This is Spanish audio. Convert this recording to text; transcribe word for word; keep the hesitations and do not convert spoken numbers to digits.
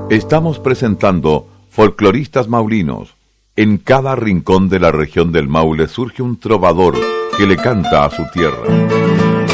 Estamos presentando Folcloristas Maulinos. En cada rincón de la región del Maule surge un trovador que le canta a su tierra.